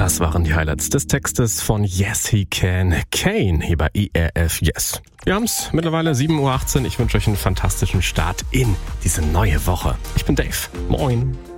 Das waren die Highlights des Textes von Yes He Can, Kane, hier bei ERF Yes. Wir haben es mittlerweile 7:18 Uhr. Ich wünsche euch einen fantastischen Start in diese neue Woche. Ich bin Dave. Moin.